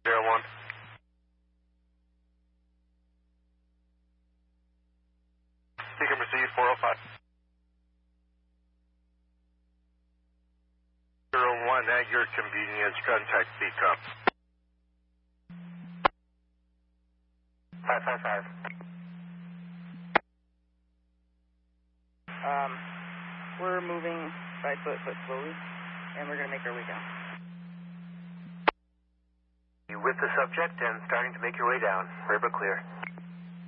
01. Beacon received 405. 01 at your convenience, contact Beacon. 555. We're moving 5 foot slowly, and we're going to make our way down. You with the subject and starting to make your way down. Clear but clear.